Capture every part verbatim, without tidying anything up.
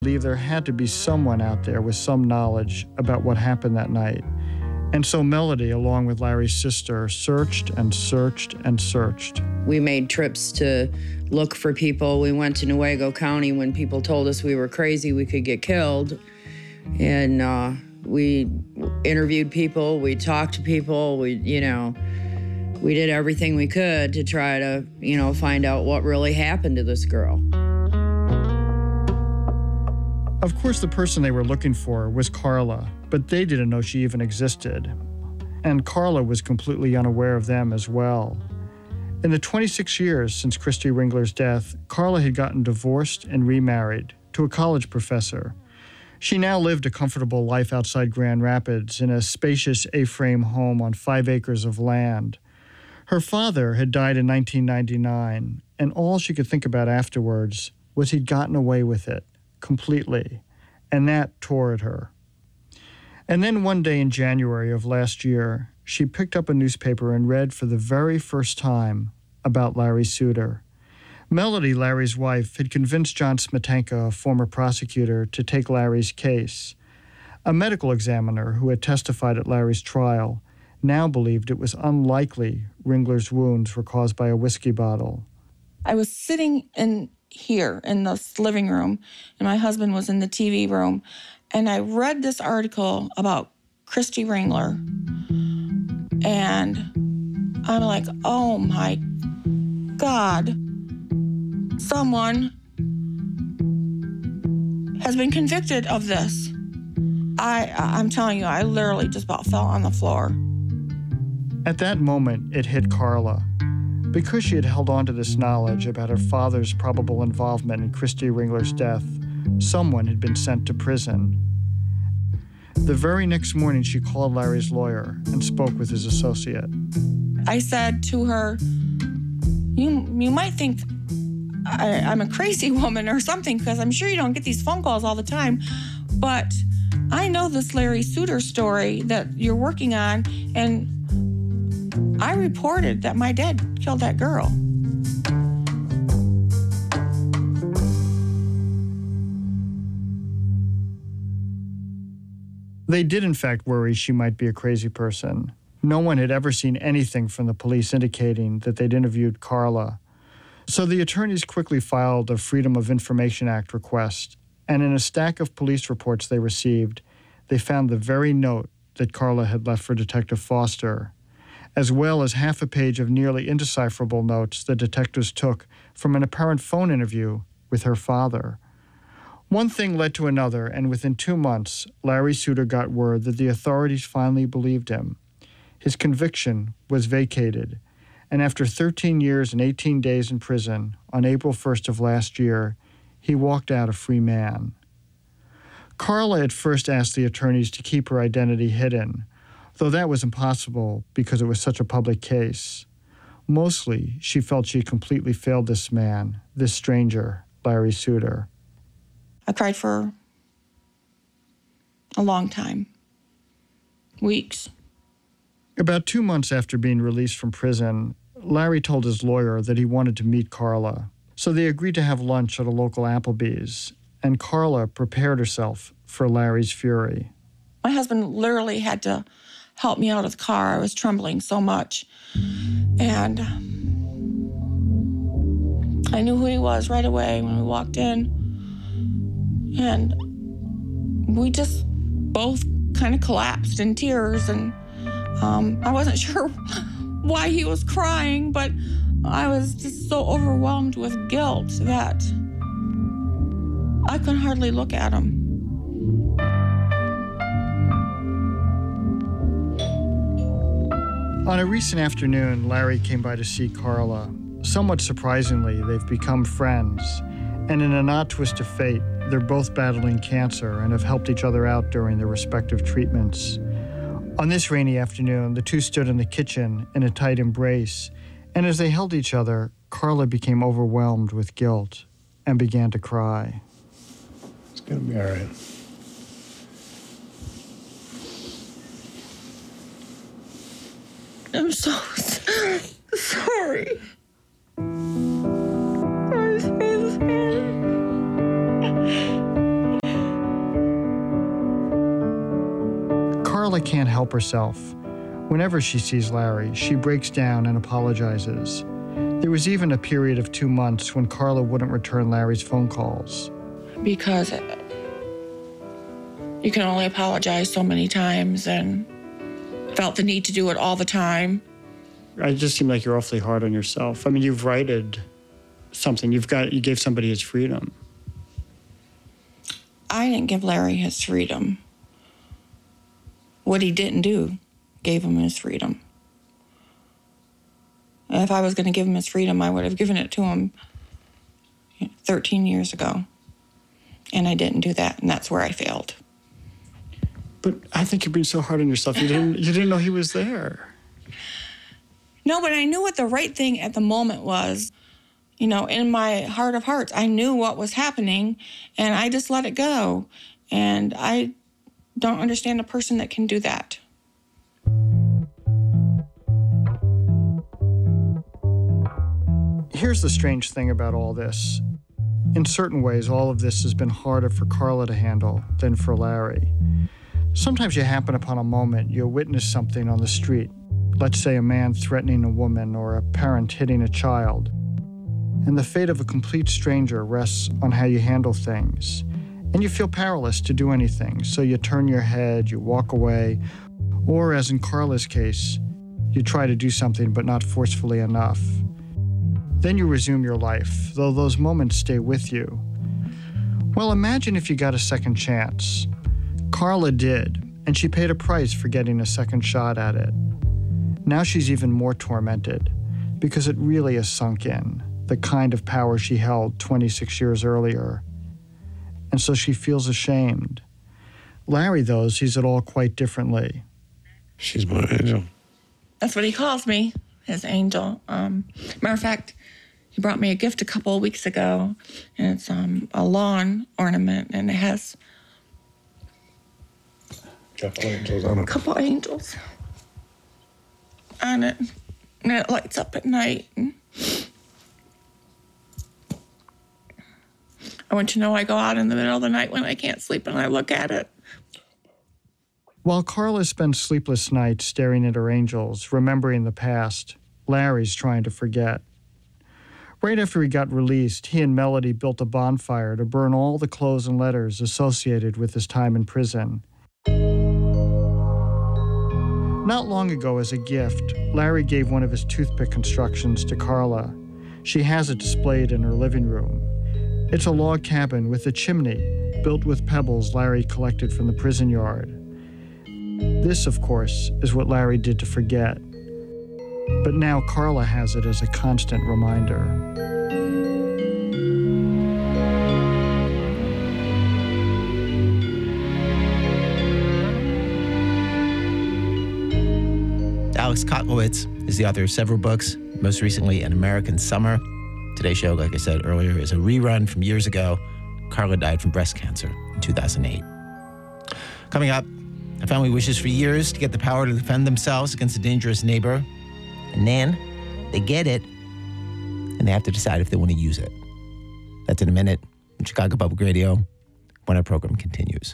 believe there had to be someone out there with some knowledge about what happened that night. And so Melody, along with Larry's sister, searched and searched and searched. We made trips to look for people. We went to Newaygo County when people told us we were crazy, we could get killed. And uh, we interviewed people, we talked to people, we, you know, we did everything we could to try to, you know, find out what really happened to this girl. Of course, the person they were looking for was Carla, but they didn't know she even existed. And Carla was completely unaware of them as well. In the twenty-six years since Christy Ringler's death, Carla had gotten divorced and remarried to a college professor. She now lived a comfortable life outside Grand Rapids in a spacious A-frame home on five acres of land. Her father had died in nineteen ninety-nine, and all she could think about afterwards was he'd gotten away with it. Completely, and that tore at her. And then one day in January of last year, she picked up a newspaper and read for the very first time about Larry Suter. Melody, Larry's wife, had convinced John Smetanka, a former prosecutor, to take Larry's case. A medical examiner who had testified at Larry's trial now believed it was unlikely Ringler's wounds were caused by a whiskey bottle. I was sitting in here in this living room, and my husband was in the T V room, and I read this article about Christy Ringler, and I'm like, oh my God, someone has been convicted of this. I, I'm telling you, I literally just about fell on the floor. At that moment, it hit Carla. Because she had held on to this knowledge about her father's probable involvement in Christy Ringler's death, someone had been sent to prison. The very next morning, she called Larry's lawyer and spoke with his associate. I said to her, you, you might think I, I'm a crazy woman or something, because I'm sure you don't get these phone calls all the time, but I know this Larry Suter story that you're working on, and I reported that my dad killed that girl. They did, in fact, worry she might be a crazy person. No one had ever seen anything from the police indicating that they'd interviewed Carla. So the attorneys quickly filed a Freedom of Information Act request, and in a stack of police reports they received, they found the very note that Carla had left for Detective Foster, as well as half a page of nearly indecipherable notes the detectives took from an apparent phone interview with her father. One thing led to another, and within two months, Larry Suter got word that the authorities finally believed him. His conviction was vacated, and after thirteen years and eighteen days in prison, on April first of last year, he walked out a free man. Carla at first asked the attorneys to keep her identity hidden, though that was impossible because it was such a public case. Mostly, she felt she completely failed this man, this stranger, Larry Suter. I cried for a long time, weeks. About two months after being released from prison, Larry told his lawyer that he wanted to meet Carla, so they agreed to have lunch at a local Applebee's, and Carla prepared herself for Larry's fury. My husband literally had to help me out of the car. I was trembling so much. And I knew who he was right away when we walked in. And we just both kind of collapsed in tears. And um, I wasn't sure why he was crying, but I was just so overwhelmed with guilt that I couldn't hardly look at him. On a recent afternoon, Larry came by to see Carla. Somewhat surprisingly, they've become friends, and in an odd twist of fate, they're both battling cancer and have helped each other out during their respective treatments. On this rainy afternoon, the two stood in the kitchen in a tight embrace, and as they held each other, Carla became overwhelmed with guilt and began to cry. It's gonna be all right. I'm so sorry. Carla can't help herself. Whenever she sees Larry, she breaks down and apologizes. There was even a period of two months when Carla wouldn't return Larry's phone calls. Because you can only apologize so many times, and felt the need to do it all the time. I just seem like you're awfully hard on yourself. I mean, you've righted something. You've got, you gave somebody his freedom. I didn't give Larry his freedom. What he didn't do gave him his freedom. And if I was going to give him his freedom, I would have given it to him thirteen years ago. And I didn't do that, and that's where I failed. But I think you're being so hard on yourself. You didn't, you didn't know he was there. No, but I knew what the right thing at the moment was. You know, in my heart of hearts, I knew what was happening, and I just let it go. And I don't understand a person that can do that. Here's the strange thing about all this. In certain ways, all of this has been harder for Carla to handle than for Larry. Sometimes you happen upon a moment, you witness something on the street. Let's say a man threatening a woman or a parent hitting a child. And the fate of a complete stranger rests on how you handle things. And you feel powerless to do anything, so you turn your head, you walk away, or as in Carla's case, you try to do something but not forcefully enough. Then you resume your life, though those moments stay with you. Well, imagine if you got a second chance. Carla did, and she paid a price for getting a second shot at it. Now she's even more tormented, because it really is sunk in, the kind of power she held twenty-six years earlier. And so she feels ashamed. Larry, though, sees it all quite differently. She's my angel. That's what he calls me, his angel. Um, matter of fact, he brought me a gift a couple of weeks ago, and it's um, a lawn ornament, and it has Couple angels on a it. couple angels on it, and it lights up at night. And I want you to know I go out in the middle of the night when I can't sleep and I look at it. While Carla spends sleepless nights staring at her angels, remembering the past, Larry's trying to forget. Right after he got released, he and Melody built a bonfire to burn all the clothes and letters associated with his time in prison. Not long ago, as a gift, Larry gave one of his toothpick constructions to Carla. She has it displayed in her living room. It's a log cabin with a chimney built with pebbles Larry collected from the prison yard. This, of course, is what Larry did to forget. But now Carla has it as a constant reminder. Alex Kotlowitz is the author of several books, most recently An American Summer. Today's show, like I said earlier, is a rerun from years ago. Carla died from breast cancer in two thousand eight. Coming up, a family wishes for years to get the power to defend themselves against a dangerous neighbor. And then they get it, and they have to decide if they want to use it. That's in a minute on Chicago Public Radio when our program continues.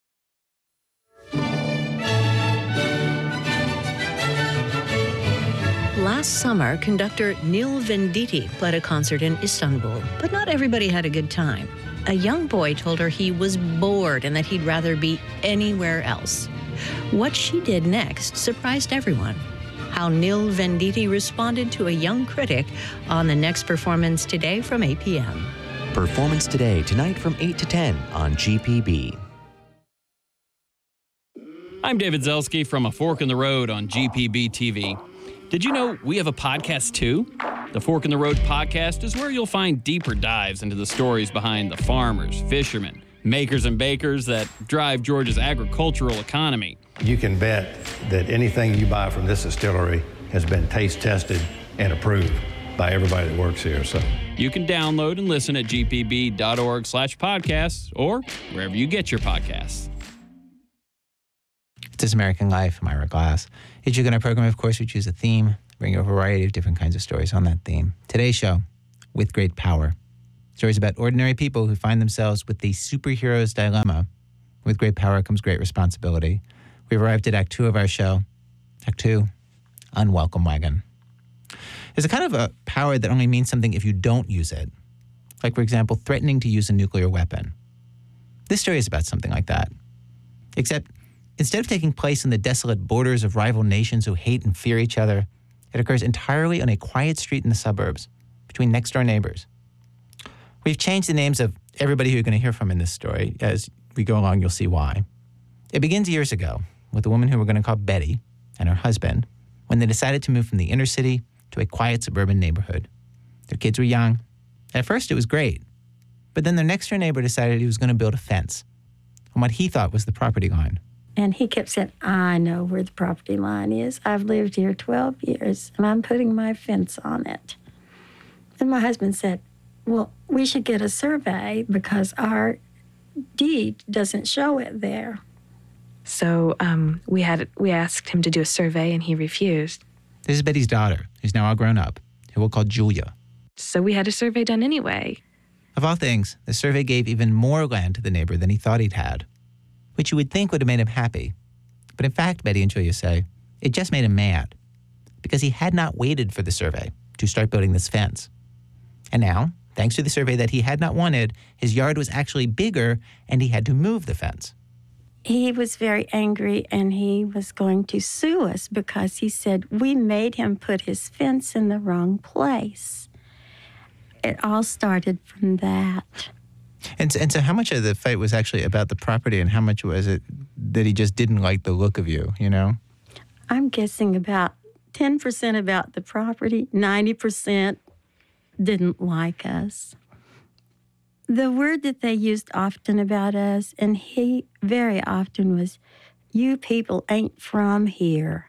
Last summer, conductor Neil Venditti played a concert in Istanbul, but not everybody had a good time. A young boy told her he was bored and that he'd rather be anywhere else. What she did next surprised everyone. How Neil Venditti responded to a young critic on the next Performance Today from eight p.m. Performance Today, tonight from eight to ten on G P B. I'm David Zelski from A Fork in the Road on G P B T V. Did you know we have a podcast too? The Fork in the Road podcast is where you'll find deeper dives into the stories behind the farmers, fishermen, makers and bakers that drive Georgia's agricultural economy. You can bet that anything you buy from this distillery has been taste tested and approved by everybody that works here. So you can download and listen at g p b dot org slash podcasts or wherever you get your podcasts. It's This American Life. I'm Ira Glass. Each week on our program, of course, we choose a theme, bring you a variety of different kinds of stories on that theme. Today's show, With Great Power. Stories about ordinary people who find themselves with the superhero's dilemma. With great power comes great responsibility. We've arrived at Act Two of our show. Act Two, Unwelcome Wagon. There's a kind of a power that only means something if you don't use it. Like, for example, threatening to use a nuclear weapon. This story is about something like that. Except, instead of taking place in the desolate borders of rival nations who hate and fear each other, it occurs entirely on a quiet street in the suburbs, between next-door neighbors. We've changed the names of everybody who you're going to hear from in this story. As we go along, you'll see why. It begins years ago with a woman who we're going to call Betty and her husband when they decided to move from the inner city to a quiet suburban neighborhood. Their kids were young. At first, it was great. But then their next-door neighbor decided he was going to build a fence on what he thought was the property line. And he kept saying, I know where the property line is. I've lived here twelve years, and I'm putting my fence on it. And my husband said, well, we should get a survey because our deed doesn't show it there. So um, we had we asked him to do a survey, and he refused. This is Betty's daughter, who's now all grown up, who we'll call Julia. So we had a survey done anyway. Of all things, the survey gave even more land to the neighbor than he thought he'd had, which you would think would have made him happy. But in fact, Betty and Julia say, it just made him mad because he had not waited for the survey to start building this fence. And now, thanks to the survey that he had not wanted, his yard was actually bigger and he had to move the fence. He was very angry and he was going to sue us because he said we made him put his fence in the wrong place. It all started from that. And, and so how much of the fight was actually about the property and how much was it that he just didn't like the look of you, you know? I'm guessing about ten percent about the property, ninety percent didn't like us. The word that they used often about us, and he very often was, you people ain't from here.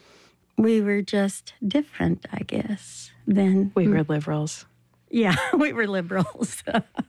We were just different, I guess, than... We were liberals. Yeah, we were liberals.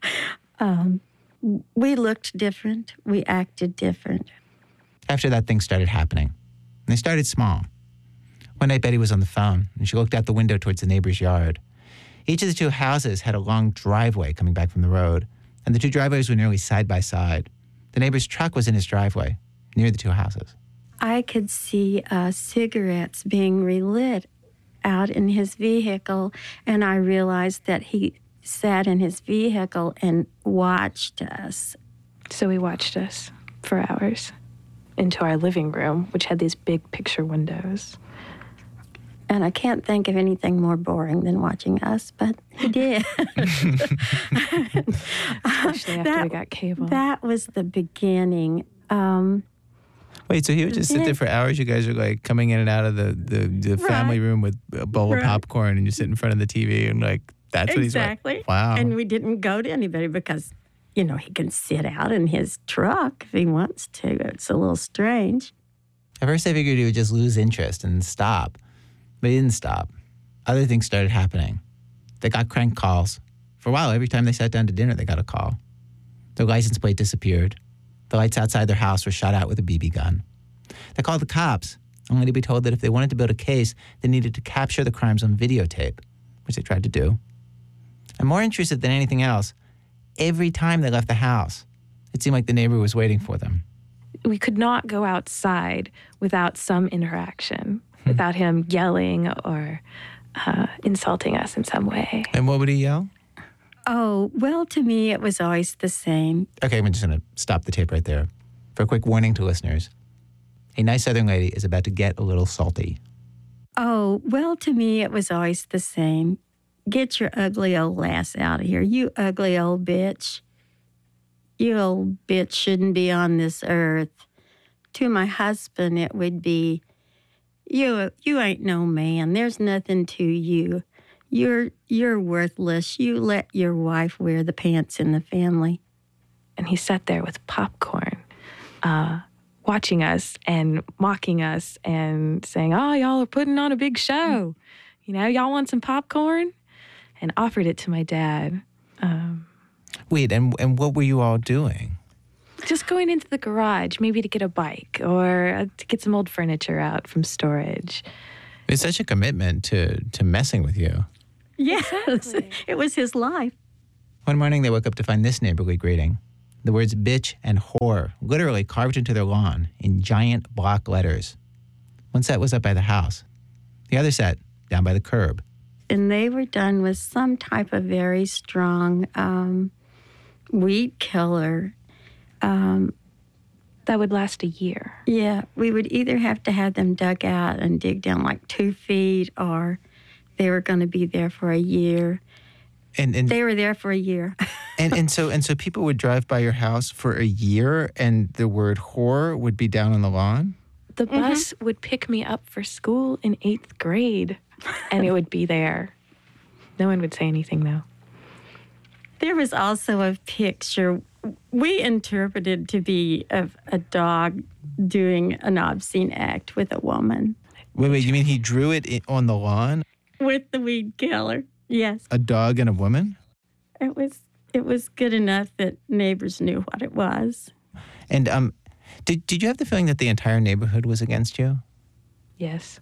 um, we looked different. We acted different. After that, things started happening. And they started small. One night, Betty was on the phone, and she looked out the window towards the neighbor's yard. Each of the two houses had a long driveway coming back from the road, and the two driveways were nearly side by side. The neighbor's truck was in his driveway, near the two houses. I could see uh, cigarettes being relit out in his vehicle, and I realized that he sat in his vehicle and watched us. So he watched us for hours into our living room, which had these big picture windows. And I can't think of anything more boring than watching us, but he did. Especially after that, we got cable. That was the beginning. Um, Wait, so he would just sit there for hours? You guys are like coming in and out of the, the, the right. family room with a bowl right. of popcorn and you sit in front of the T V and like, that's what exactly. he's like. Wow. And we didn't go to anybody because, you know, he can sit out in his truck if he wants to. It's a little strange. At first I figured he would just lose interest and stop. But he didn't stop. Other things started happening. They got crank calls. For a while, every time they sat down to dinner, they got a call. Their license plate disappeared. The lights outside their house were shot out with a B B gun. They called the cops, only to be told that if they wanted to build a case, they needed to capture the crimes on videotape, which they tried to do. And more intrusive than anything else, every time they left the house, it seemed like the neighbor was waiting for them. We could not go outside without some interaction. Without him yelling or uh, insulting us in some way. And what would he yell? Oh, well, to me, it was always the same. Okay, I'm just going to stop the tape right there. For a quick warning to listeners, a nice Southern lady is about to get a little salty. Oh, well, to me, it was always the same. Get your ugly old ass out of here. You ugly old bitch. You old bitch shouldn't be on this earth. To my husband, it would be, You you ain't no man. There's nothing to you. You're you're worthless. You let your wife wear the pants in the family. And he sat there with popcorn, uh, watching us and mocking us and saying, oh, y'all are putting on a big show. You know, y'all want some popcorn? And offered it to my dad. Um, Wait, and and what were you all doing? Just going into the garage, maybe to get a bike or to get some old furniture out from storage. It's such a commitment to, to messing with you. Yes, exactly. It was his life. One morning they woke up to find this neighborly greeting. The words bitch and whore literally carved into their lawn in giant block letters. One set was up by the house. The other set down by the curb. And they were done with some type of very strong um, weed killer. Um, that would last a year. Yeah, we would either have to have them dug out and dig down like two feet, or they were going to be there for a year. And, and they were there for a year. and and so and so people would drive by your house for a year, and the word whore would be down on the lawn? The bus mm-hmm. would pick me up for school in eighth grade, and it would be there. No one would say anything, though. There was also a picture we interpreted to be of a dog doing an obscene act with a woman. Wait, wait, you mean he drew it on the lawn? With the weed killer, yes. A dog and a woman? It was it was good enough that neighbors knew what it was. And um, did did you have the feeling that the entire neighborhood was against you? Yes.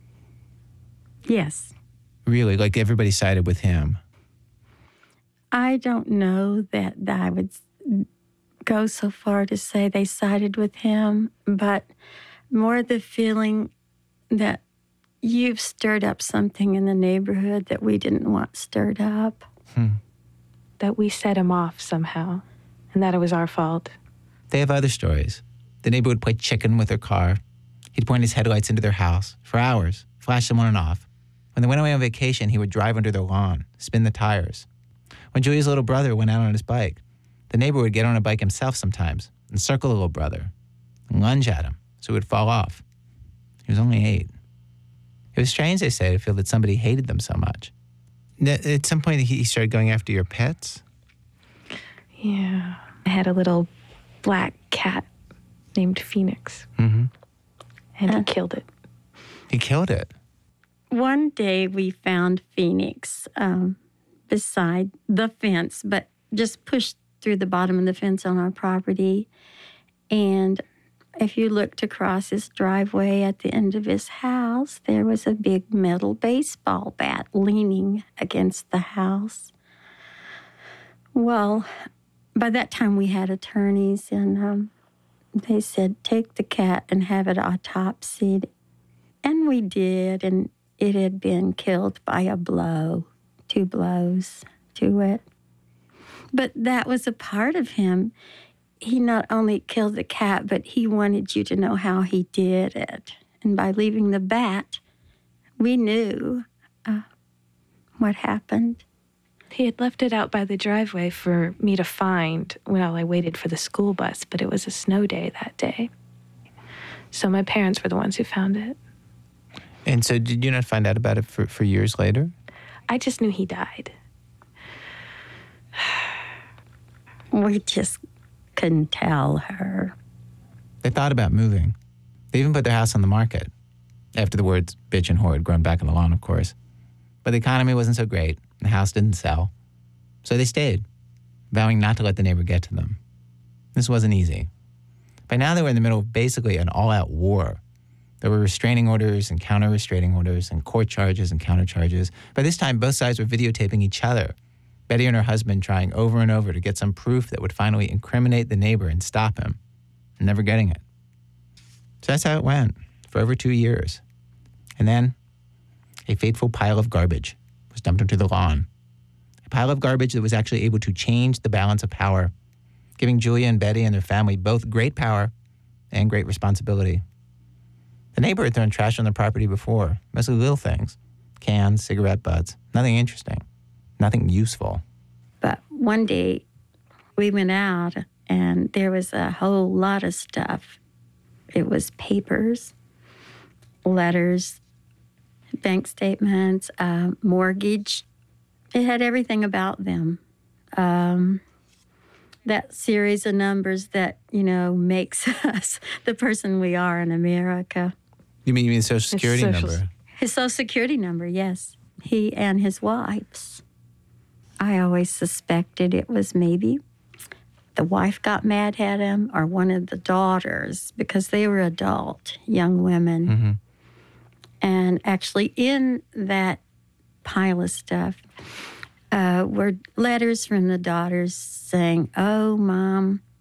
Yes. Really? Like everybody sided with him? I don't know that I would go so far to say they sided with him, but more the feeling that you've stirred up something in the neighborhood that we didn't want stirred up. Hmm. That we set him off somehow, and that it was our fault. They have other stories. The neighbor would play chicken with their car. He'd point his headlights into their house for hours, flash them on and off. When they went away on vacation, he would drive under their lawn, spin the tires. When Julia's little brother went out on his bike, the neighbor would get on a bike himself sometimes and circle the little brother and lunge at him so he would fall off. He was only eight. It was strange, they say, to feel that somebody hated them so much. At some point, he started going after your pets? Yeah. I had a little black cat named Phoenix. Mm-hmm. And he killed it. He killed it? One day we found Phoenix um, beside the fence, but just pushed through the bottom of the fence on our property. And if you looked across his driveway at the end of his house, there was a big metal baseball bat leaning against the house. Well, by that time we had attorneys, and um, they said, take the cat and have it autopsied. And we did, and it had been killed by a blow, two blows to it. But that was a part of him. He not only killed the cat, but he wanted you to know how he did it. And by leaving the bat, we knew uh, what happened. He had left it out by the driveway for me to find while I waited for the school bus, but it was a snow day that day. So my parents were the ones who found it. And so did you not find out about it for, for years later? I just knew he died. We just couldn't tell her. They thought about moving. They even put their house on the market. After the words bitch and whore had grown back on the lawn, of course. But the economy wasn't so great. The house didn't sell. So they stayed, vowing not to let the neighbor get to them. This wasn't easy. By now they were in the middle of basically an all-out war. There were restraining orders and counter-restraining orders and court charges and counter-charges. By this time, both sides were videotaping each other. Betty and her husband trying over and over to get some proof that would finally incriminate the neighbor and stop him, and never getting it. So that's how it went for over two years. And then a fateful pile of garbage was dumped onto the lawn. A pile of garbage that was actually able to change the balance of power, giving Julia and Betty and their family both great power and great responsibility. The neighbor had thrown trash on the property before, mostly little things, cans, cigarette butts, nothing interesting. Nothing useful. But one day we went out and there was a whole lot of stuff. It was papers, letters, bank statements, uh, mortgage. It had everything about them. Um, that series of numbers that, you know, makes us the person we are in America. You mean you mean the Social Security His social, number? His Social Security number, yes. He and his wife's. I always suspected it was maybe the wife got mad at him or one of the daughters because they were adult, young women. Mm-hmm. And actually in that pile of stuff uh, were letters from the daughters saying, oh, Mom,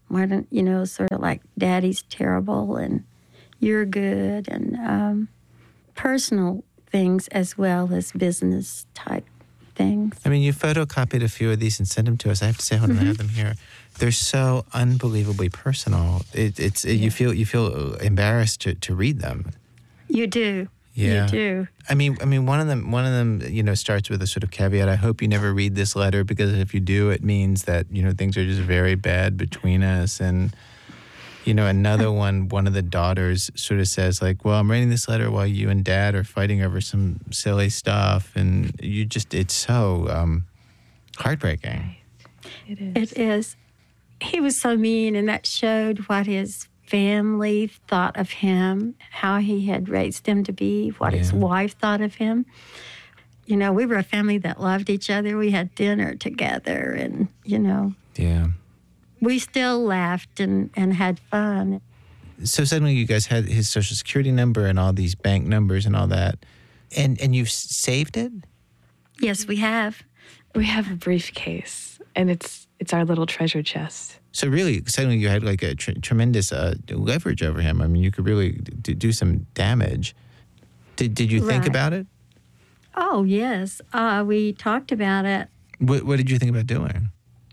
Why don't, you know, sort of like daddy's terrible and you're good, and um, personal things as well as business type things. I mean, you photocopied a few of these and sent them to us. I have to say, hold on, mm-hmm. I have them here. They're so unbelievably personal. It, it's it, you feel you feel embarrassed to, to read them. You do. Yeah. You do. I mean, I mean, one of them, one of them, you know, starts with a sort of caveat. I hope you never read this letter, because if you do, it means that, you know, things are just very bad between us. And, you know, another one, one of the daughters sort of says, like, well, I'm writing this letter while you and Dad are fighting over some silly stuff, and you just, it's so um, heartbreaking. It is. It is. He was so mean, and that showed what his family thought of him, how he had raised him to be, what yeah. his wife thought of him. You know, we were a family that loved each other. We had dinner together, and, you know. Yeah. We still laughed and, and had fun. So suddenly you guys had his Social Security number and all these bank numbers and all that. And and you've saved it? Yes, we have. We have a briefcase, and it's it's our little treasure chest. So really, suddenly you had like a tr- tremendous uh, leverage over him. I mean, you could really d- do some damage. Did Did you think right. about it? Oh, yes. Uh, we talked about it. What What did you think about doing?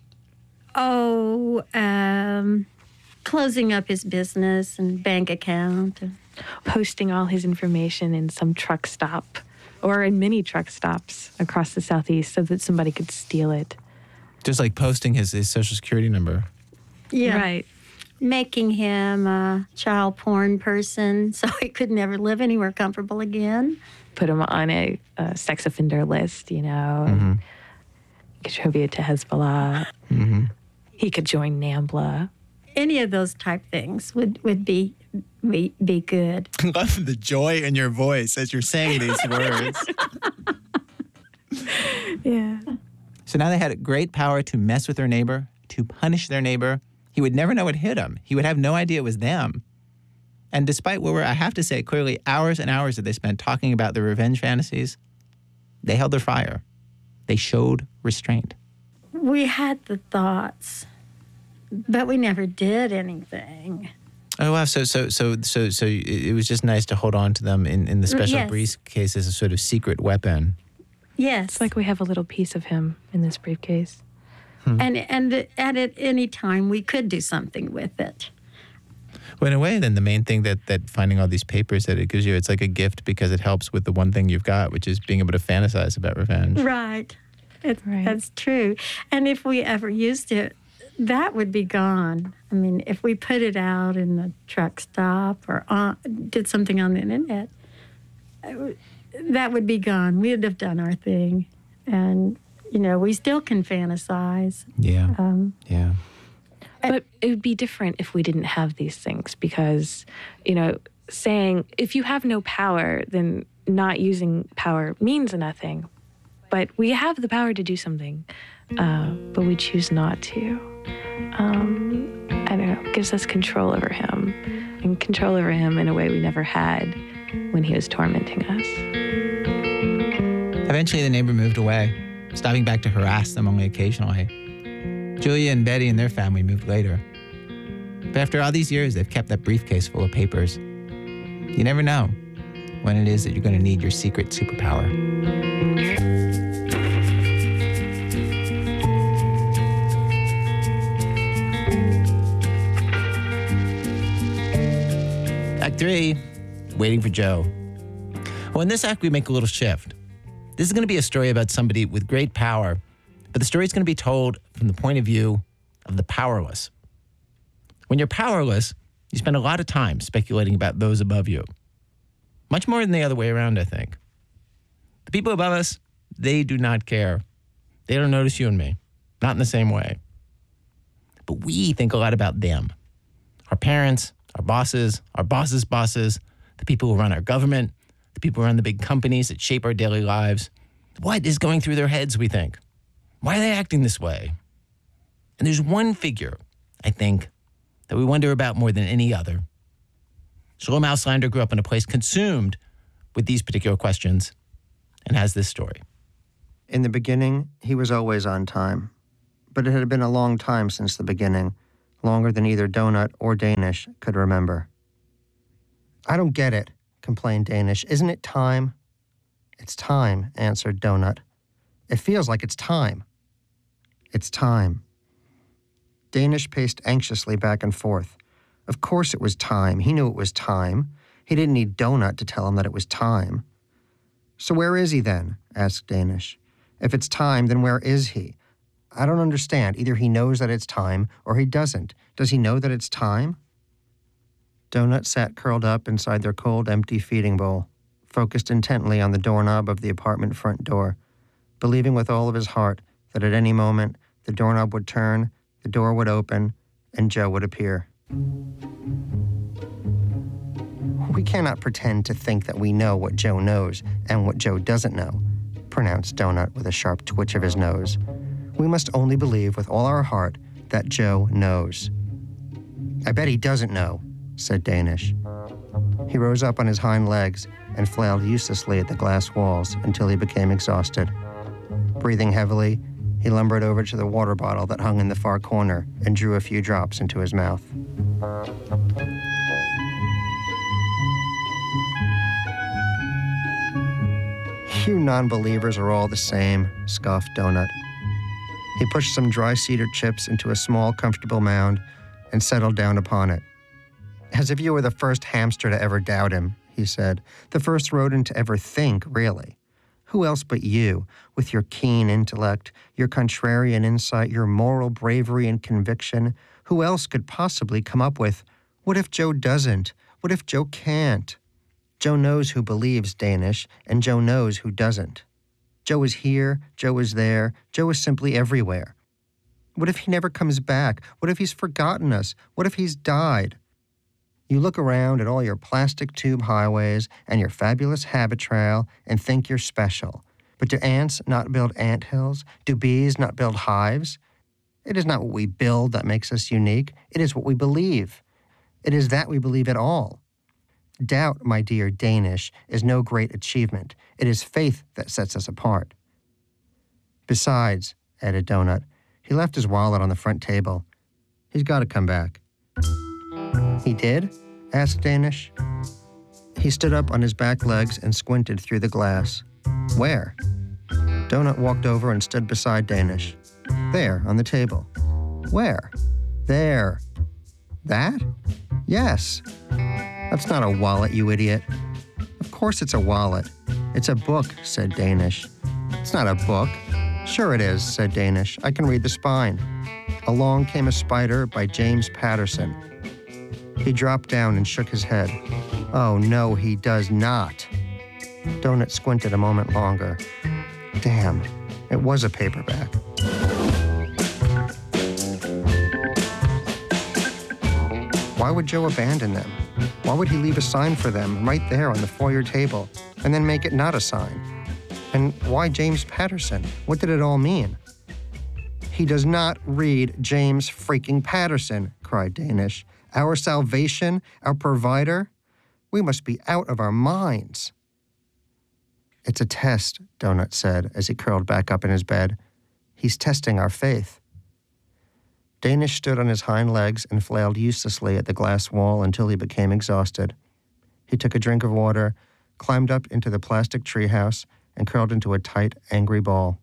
Oh, um, closing up his business and bank account. Posting all his information in some truck stop or in many truck stops across the Southeast so that somebody could steal it. Just like posting his, his Social Security number. Yeah. Right. Making him a child porn person so he could never live anywhere comfortable again. Put him on a, a sex offender list, you know, mm-hmm. contribute to Hezbollah. Mm-hmm. He could join NAMBLA. Any of those type things would, would be, be be good. I love the joy in your voice as you're saying these words. Yeah. So now they had great power to mess with their neighbor, to punish their neighbor. He would never know what hit him. He would have no idea it was them. And despite what were, I have to say, clearly hours and hours that they spent talking about their revenge fantasies, they held their fire. They showed restraint. We had the thoughts, but we never did anything. Oh, wow. So so, so, so, so it was just nice to hold on to them in, in the special yes. briefcase as a sort of secret weapon. Yes. It's like we have a little piece of him in this briefcase. Hmm. And, and, and at any time, we could do something with it. Well, in a way, then the main thing that, that finding all these papers that it gives you, it's like a gift because it helps with the one thing you've got, which is being able to fantasize about revenge. Right. It, right. That's true. And if we ever used it, that would be gone. I mean, if we put it out in the truck stop or on, did something on the internet, that would be gone. We would have done our thing. And, you know, we still can fantasize. Yeah. Um, yeah. But it would be different if we didn't have these things because, you know, saying if you have no power, then not using power means nothing. But we have the power to do something, uh, but we choose not to. Um, I don't know, it gives us control over him and control over him in a way we never had when he was tormenting us. Eventually, the neighbor moved away, stopping back to harass them only occasionally. Julia and Betty and their family moved later. But after all these years, they've kept that briefcase full of papers. You never know when it is that you're going to need your secret superpower. Act three, waiting for Joe. Well, in this act, we make a little shift. This is going to be a story about somebody with great power, but the story is going to be told from the point of view of the powerless. When you're powerless, you spend a lot of time speculating about those above you. Much more than the other way around, I think. The people above us, they do not care. They don't notice you and me. Not in the same way. But we think a lot about them. Our parents, our bosses, our bosses' bosses, the people who run our government, the people who run the big companies that shape our daily lives. What is going through their heads, we think? Why are they acting this way? And there's one figure, I think, that we wonder about more than any other. Shlomo Auslander grew up in a place consumed with these particular questions and has this story. In the beginning, he was always on time. But it had been a long time since the beginning, longer than either Donut or Danish could remember. I don't get it, complained Danish. Isn't it time? It's time, answered Donut. It feels like it's time. It's time. Danish paced anxiously back and forth. Of course it was time. He knew it was time. He didn't need Donut to tell him that it was time. So where is he then? Asked Danish. If it's time, then where is he? I don't understand. Either he knows that it's time or he doesn't. Does he know that it's time? Donut sat curled up inside their cold, empty feeding bowl, focused intently on the doorknob of the apartment front door, believing with all of his heart that at any moment the doorknob would turn, the door would open, and Joe would appear. We cannot pretend to think that we know what Joe knows and what Joe doesn't know, pronounced Donut with a sharp twitch of his nose. We must only believe with all our heart that Joe knows. I bet he doesn't know, said Danish. He rose up on his hind legs and flailed uselessly at the glass walls until he became exhausted. Breathing heavily, he lumbered over to the water bottle that hung in the far corner and drew a few drops into his mouth. You non-believers are all the same, scoffed Donut. He pushed some dry cedar chips into a small, comfortable mound and settled down upon it. As if you were the first hamster to ever doubt him, he said. The first rodent to ever think, really. Who else but you, with your keen intellect, your contrarian insight, your moral bravery and conviction, who else could possibly come up with, what if Joe doesn't? What if Joe can't? Joe knows who believes Danish, and Joe knows who doesn't. Joe is here, Joe is there, Joe is simply everywhere. What if he never comes back? What if he's forgotten us? What if he's died? You look around at all your plastic tube highways and your fabulous habit trail and think you're special. But do ants not build anthills? Do bees not build hives? It is not what we build that makes us unique. It is what we believe. It is that we believe at all. Doubt, my dear Danish, is no great achievement. It is faith that sets us apart. Besides, added Donut, he left his wallet on the front table. He's got to come back. He did? Asked Danish. He stood up on his back legs and squinted through the glass. Where? Donut walked over and stood beside Danish. There, on the table. Where? There. That? Yes. That's not a wallet, you idiot. Of course it's a wallet. It's a book, said Danish. It's not a book. Sure it is, said Danish. I can read the spine. Along Came a Spider by James Patterson. He dropped down and shook his head. Oh, no, he does not. Donut squinted a moment longer. Damn, it was a paperback. Why would Joe abandon them? Why would he leave a sign for them right there on the foyer table and then make it not a sign? And why James Patterson? What did it all mean? He does not read James freaking Patterson, cried Danish. Our salvation, our provider? We must be out of our minds. It's a test, Donut said as he curled back up in his bed. He's testing our faith. Danish stood on his hind legs and flailed uselessly at the glass wall until he became exhausted. He took a drink of water, climbed up into the plastic treehouse, and curled into a tight, angry ball.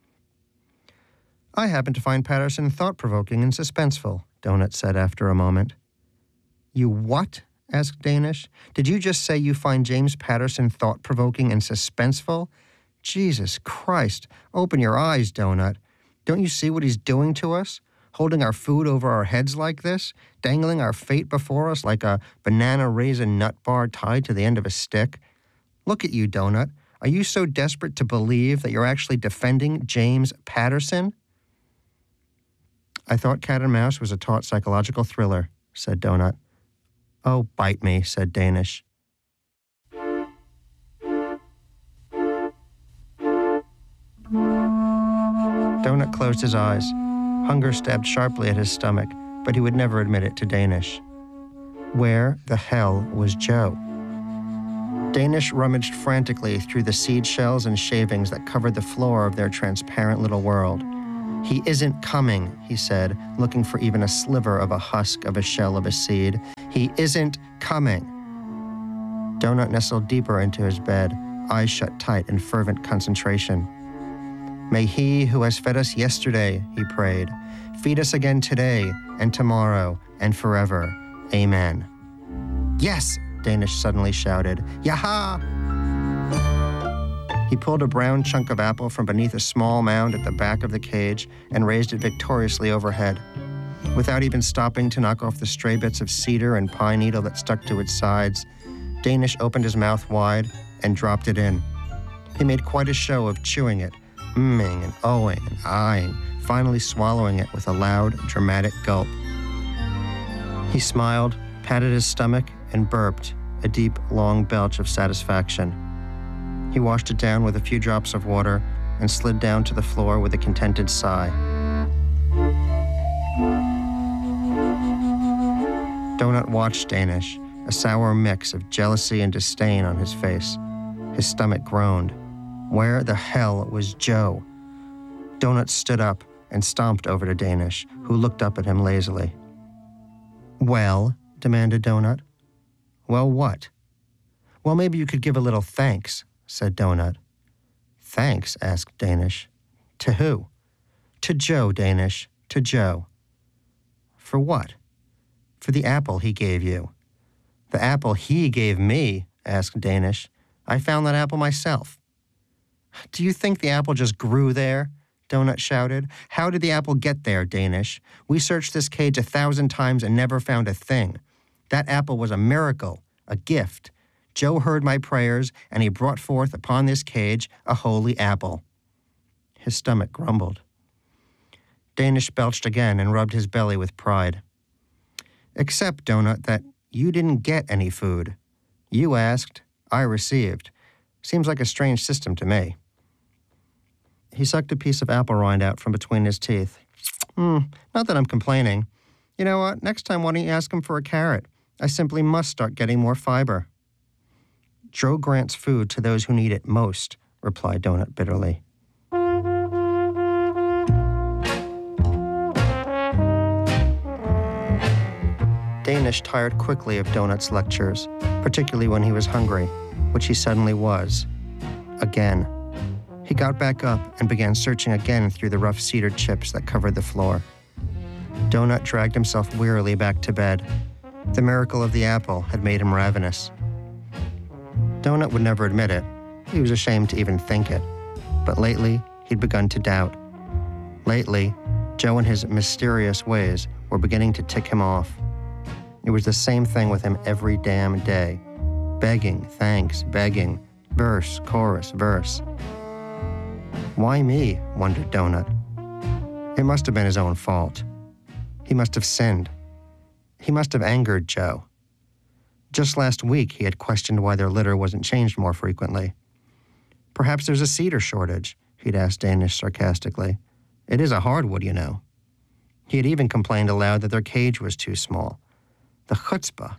I happen to find Patterson thought-provoking and suspenseful, Donut said after a moment. You what? Asked Danish. Did you just say you find James Patterson thought-provoking and suspenseful? Jesus Christ, open your eyes, Donut. Don't you see what he's doing to us? Holding our food over our heads like this? Dangling our fate before us like a banana raisin nut bar tied to the end of a stick? Look at you, Donut. Are you so desperate to believe that you're actually defending James Patterson? I thought Cat and Mouse was a taut psychological thriller, said Donut. Oh, bite me, said Danish. Donut closed his eyes. Hunger stabbed sharply at his stomach, but he would never admit it to Danish. Where the hell was Joe? Danish rummaged frantically through the seed shells and shavings that covered the floor of their transparent little world. He isn't coming, he said, looking for even a sliver of a husk of a shell of a seed. He isn't coming. Donut nestled deeper into his bed, eyes shut tight in fervent concentration. May he who has fed us yesterday, he prayed, feed us again today and tomorrow and forever. Amen. Yes, Danish suddenly shouted. Yaha! He pulled a brown chunk of apple from beneath a small mound at the back of the cage and raised it victoriously overhead. Without even stopping to knock off the stray bits of cedar and pine needle that stuck to its sides, Danish opened his mouth wide and dropped it in. He made quite a show of chewing it, mmming and ohing and eyeing, finally swallowing it with a loud, dramatic gulp. He smiled, patted his stomach, and burped, a deep, long belch of satisfaction. He washed it down with a few drops of water and slid down to the floor with a contented sigh. Donut watched Danish, a sour mix of jealousy and disdain on his face. His stomach groaned. Where the hell was Joe? Donut stood up and stomped over to Danish, who looked up at him lazily. Well, demanded Donut. Well, what? Well, maybe you could give a little thanks, said Donut. Thanks, asked Danish. To who? To Joe, Danish, to Joe. For what? For the apple he gave you. The apple he gave me, asked Danish. I found that apple myself. Do you think the apple just grew there? Donut shouted. How did the apple get there, Danish? We searched this cage a thousand times and never found a thing. That apple was a miracle, a gift. Joe heard my prayers, and he brought forth upon this cage a holy apple. His stomach grumbled. Danish belched again and rubbed his belly with pride. Except, Donut, that you didn't get any food. You asked, I received. Seems like a strange system to me. He sucked a piece of apple rind out from between his teeth. Hmm, not that I'm complaining. You know what? Next time, why don't you ask him for a carrot? I simply must start getting more fiber. Joe grants food to those who need it most, replied Donut bitterly. Danish tired quickly of Donut's lectures, particularly when he was hungry, which he suddenly was. Again. He got back up and began searching again through the rough cedar chips that covered the floor. Donut dragged himself wearily back to bed. The miracle of the apple had made him ravenous. Donut would never admit it. He was ashamed to even think it. But lately, he'd begun to doubt. Lately, Joe and his mysterious ways were beginning to tick him off. It was the same thing with him every damn day. Begging, thanks, begging, verse, chorus, verse. Why me, wondered Donut. It must have been his own fault. He must have sinned. He must have angered Joe. Just last week, he had questioned why their litter wasn't changed more frequently. Perhaps there's a cedar shortage, he'd asked Danish sarcastically. It is a hardwood, you know. He had even complained aloud that their cage was too small. The chutzpah.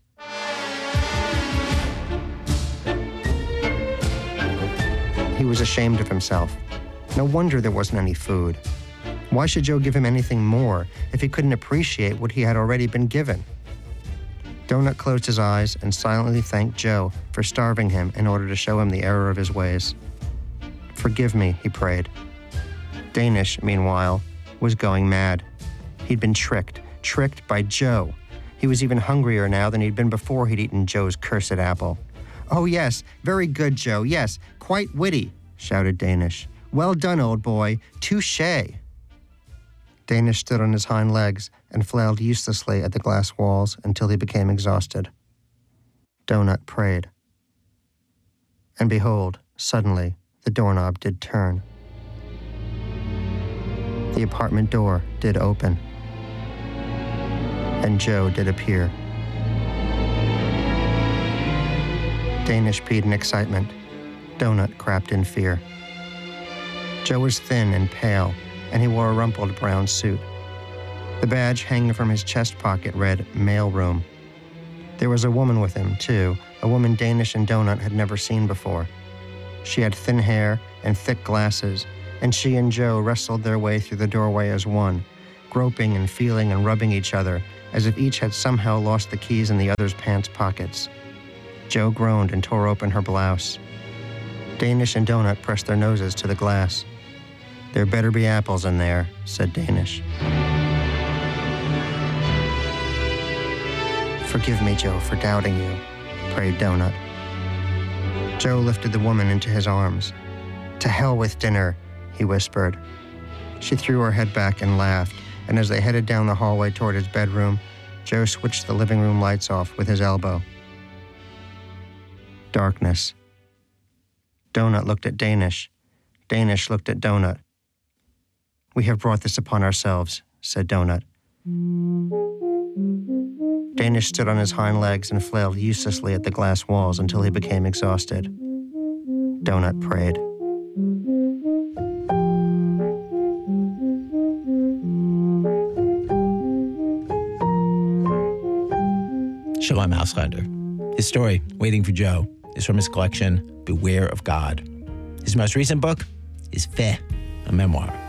He was ashamed of himself. No wonder there wasn't any food. Why should Joe give him anything more if he couldn't appreciate what he had already been given? Donut closed his eyes and silently thanked Joe for starving him in order to show him the error of his ways. Forgive me, he prayed. Danish, meanwhile, was going mad. He'd been tricked, tricked by Joe. He was even hungrier now than he'd been before he'd eaten Joe's cursed apple. Oh, yes, very good, Joe, yes, quite witty, shouted Danish. Well done, old boy, touché. Danish stood on his hind legs and flailed uselessly at the glass walls until he became exhausted. Donut prayed. And behold, suddenly, the doorknob did turn. The apartment door did open. And Joe did appear. Danish peed in excitement. Donut crapped in fear. Joe was thin and pale, and he wore a rumpled brown suit. The badge hanging from his chest pocket read, mailroom. There was a woman with him, too, a woman Danish and Donut had never seen before. She had thin hair and thick glasses, and she and Joe wrestled their way through the doorway as one, groping and feeling and rubbing each other as if each had somehow lost the keys in the other's pants pockets. Joe groaned and tore open her blouse. Danish and Donut pressed their noses to the glass. "There better be apples in there," said Danish. "Forgive me, Joe, for doubting you," prayed Donut. Joe lifted the woman into his arms. "To hell with dinner," he whispered. She threw her head back and laughed, and as they headed down the hallway toward his bedroom, Joe switched the living room lights off with his elbow. Darkness. Donut looked at Danish. Danish looked at Donut. "We have brought this upon ourselves," said Donut. Danish stood on his hind legs and flailed uselessly at the glass walls until he became exhausted. Donut prayed. Shalom Auslander. His story, Waiting for Joe, is from his collection, Beware of God. His most recent book is Feh, a memoir.